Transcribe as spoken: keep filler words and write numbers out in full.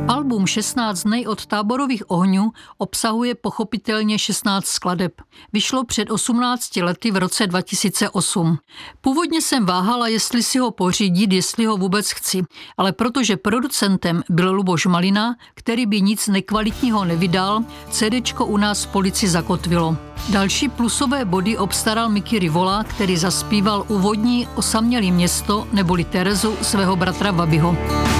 Album šestnáct dny od táborových ohňů obsahuje pochopitelně šestnáct skladeb. Vyšlo před osmnácti lety v roce dva tisíce osm. Původně jsem váhala, jestli si ho pořídit, jestli ho vůbec chci, ale protože producentem byl Luboš Malina, který by nic nekvalitního nevydal, CDčko u nás v Polici zakotvilo. Další plusové body obstaral Mickey Rivola, který zaspíval úvodní Osamělý město neboli Terezu svého bratra Bobbyho.